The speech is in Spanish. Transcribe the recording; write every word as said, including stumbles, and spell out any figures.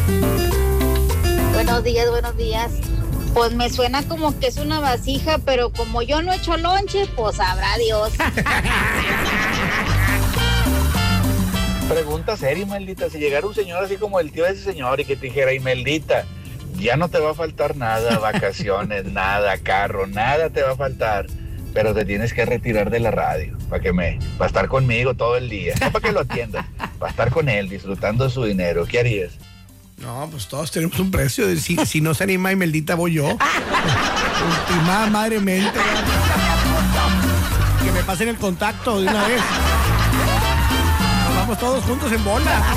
Buenos días, buenos días. Pues me suena como que es una vasija, pero como yo no he hecho lonche, pues sabrá Dios. Pregunta seria, Imeldita. Si llegara un señor así como el tío de ese señor y que te dijera, Imeldita, ya no te va a faltar nada, vacaciones, nada, carro, nada te va a faltar, pero te tienes que retirar de la radio para que me, para estar conmigo todo el día, no para que lo atiendas, para estar con él, disfrutando de su dinero. ¿Qué harías? No, pues todos tenemos un precio. Si, si no se anima Imeldita, voy yo. Ultimada madremente. Que me pasen el contacto de una vez. Nos vamos todos juntos en bola.